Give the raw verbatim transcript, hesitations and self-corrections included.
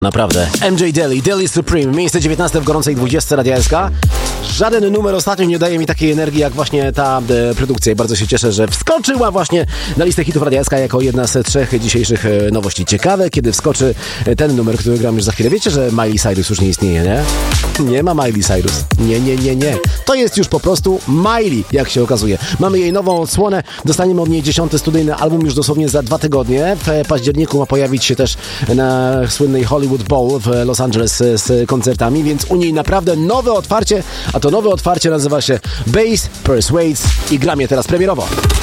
Naprawdę. M J Daly, Daly Supreme, miejsce dziewiętnaste w gorącej dwudziestce Radia S K. Żaden numer ostatnio nie daje mi takiej energii jak właśnie ta e, produkcja i bardzo się cieszę, że wskoczyła właśnie na listę hitów Radia S K jako jedna z trzech dzisiejszych e, nowości. Ciekawe, kiedy wskoczy ten numer, który gram już za chwilę. Wiecie, że Miley Cyrus już nie istnieje, nie? Nie ma Miley Cyrus. Nie, nie, nie, nie. To jest już po prostu Miley, jak się okazuje. Mamy jej nową odsłonę, dostaniemy od niej dziesiąty studyjny album już dosłownie za dwa tygodnie. W październiku ma pojawić się też na słynnej Hollywood Bowl w Los Angeles z koncertami, więc u niej naprawdę nowe otwarcie, a to nowe otwarcie nazywa się Bass Persuades i gram je teraz premierowo.